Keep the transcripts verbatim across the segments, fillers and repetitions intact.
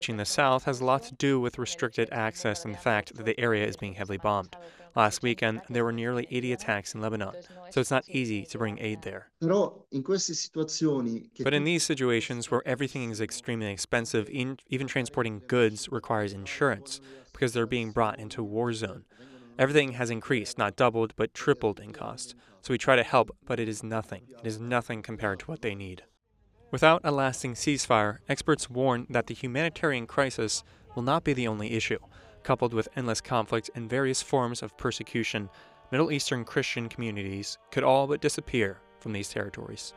Reaching the south has a lot to do with restricted access and the fact that the area is being heavily bombed. Last weekend, there were nearly eighty attacks in Lebanon, so it's not easy to bring aid there. Però in queste situazioni che But in tu these situations where everything is extremely expensive, in- even transporting goods requires insurance because they're being brought into a war zone. Everything has increased, not doubled, but tripled in cost. So we try to help, but it is nothing. It is nothing compared to what they need. Without a lasting ceasefire, experts warn that the humanitarian crisis will not be the only issue. Coupled with endless conflict and various forms of persecution, Middle Eastern Christian communities could all but disappear from these territories.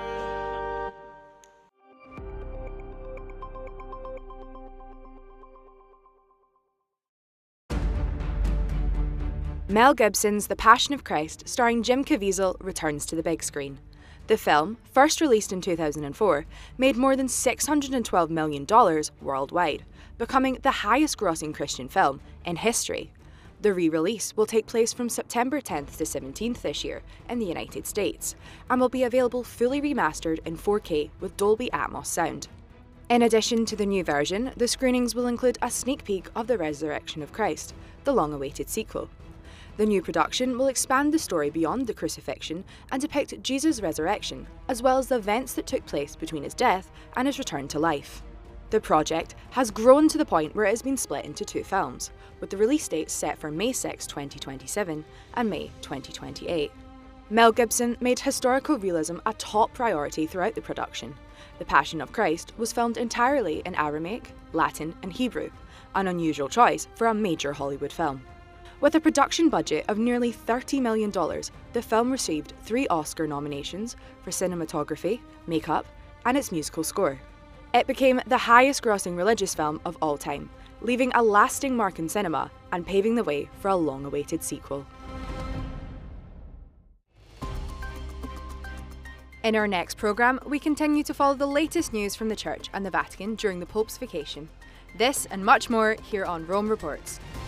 Mel Gibson's The Passion of Christ, starring Jim Caviezel, returns to the big screen. The film, first released in two thousand four, made more than six hundred twelve million dollars worldwide, becoming the highest-grossing Christian film in history. The re-release will take place from September tenth to seventeenth this year in the United States, and will be available fully remastered in four K with Dolby Atmos sound. In addition to the new version, the screenings will include a sneak peek of The Resurrection of Christ, the long-awaited sequel. The new production will expand the story beyond the crucifixion and depict Jesus' resurrection, as well as the events that took place between his death and his return to life. The project has grown to the point where it has been split into two films, with the release dates set for May sixth, twenty twenty-seven and May twenty twenty-eight. Mel Gibson made historical realism a top priority throughout the production. The Passion of Christ was filmed entirely in Aramaic, Latin and Hebrew, an unusual choice for a major Hollywood film. With a production budget of nearly thirty million dollars, the film received three Oscar nominations for cinematography, makeup, and its musical score. It became the highest-grossing religious film of all time, leaving a lasting mark in cinema and paving the way for a long-awaited sequel. In our next programme, we continue to follow the latest news from the Church and the Vatican during the Pope's vacation. This and much more here on Rome Reports.